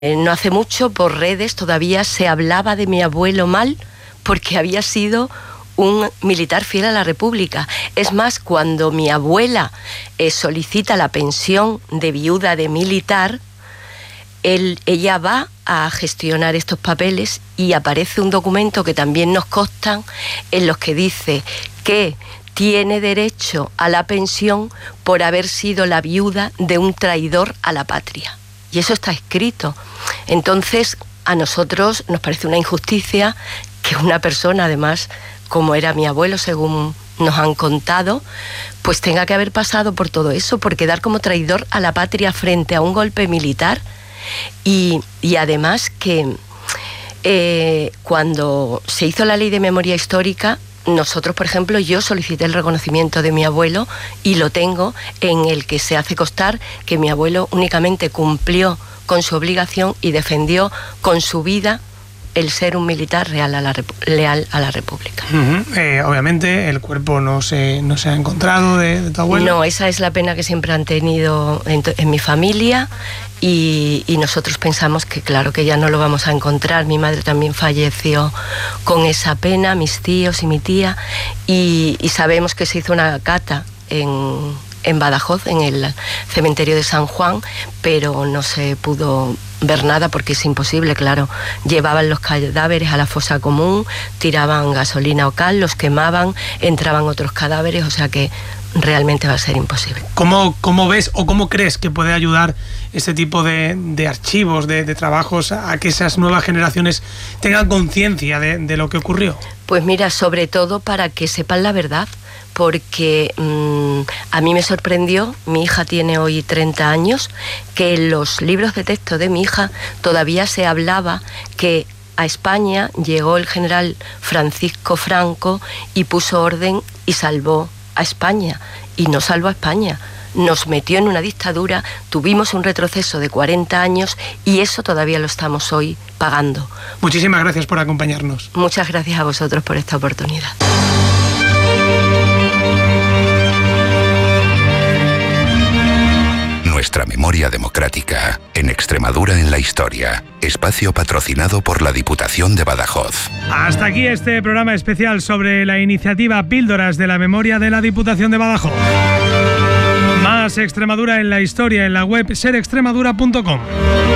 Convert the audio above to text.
No hace mucho por redes todavía se hablaba de mi abuelo mal porque había sido un militar fiel a la República. Es más, cuando mi abuela solicita la pensión de viuda de militar, ella va a gestionar estos papeles y aparece un documento que también nos constan en los que dice que tiene derecho a la pensión por haber sido la viuda de un traidor a la patria. Y eso está escrito. Entonces, a nosotros nos parece una injusticia que una persona, además, como era mi abuelo, según nos han contado, pues tenga que haber pasado por todo eso, por quedar como traidor a la patria frente a un golpe militar. Y además que cuando se hizo la ley de memoria histórica, nosotros, por ejemplo, yo solicité el reconocimiento de mi abuelo y lo tengo, en el que se hace constar que mi abuelo únicamente cumplió con su obligación y defendió con su vida el ser un militar leal a la República. Obviamente el cuerpo no se ha encontrado de tu abuelo. No, esa es la pena que siempre han tenido en mi familia y nosotros pensamos que claro que ya no lo vamos a encontrar. Mi madre también falleció con esa pena, mis tíos y mi tía, y sabemos que se hizo una cata en Badajoz, en el cementerio de San Juan, pero no se pudo ver nada porque es imposible, claro. Llevaban los cadáveres a la fosa común, tiraban gasolina o cal, los quemaban, entraban otros cadáveres, o sea que realmente va a ser imposible. ¿Cómo ves o cómo crees que puede ayudar este tipo de archivos, de trabajos, a que esas nuevas generaciones tengan conciencia de lo que ocurrió? Pues mira, sobre todo para que sepan la verdad, porque a mí me sorprendió, mi hija tiene hoy 30 años, que en los libros de texto de mi hija todavía se hablaba que a España llegó el general Francisco Franco y puso orden y salvó a España, y no salvó a España. Nos metió en una dictadura, tuvimos un retroceso de 40 años y eso todavía lo estamos hoy pagando. Muchísimas gracias por acompañarnos. Muchas gracias a vosotros por esta oportunidad. Nuestra memoria democrática, en Extremadura en la historia. Espacio patrocinado por la Diputación de Badajoz. Hasta aquí este programa especial sobre la iniciativa Píldoras de la Memoria de la Diputación de Badajoz. Más Extremadura en la historia en la web serextremadura.com.